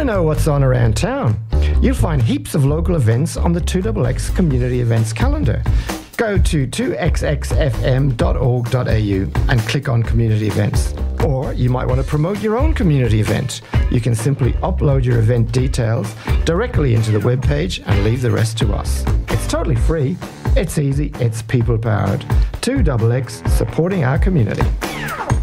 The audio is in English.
to know what's on around town? You'll find heaps of local events on the 2XX Community Events calendar. Go to 2xxfm.org.au and click on Community Events. Or you might want to promote your own community event. You can simply upload your event details directly into the webpage and leave the rest to us. It's totally free, it's easy, it's people-powered. 2XX, supporting our community.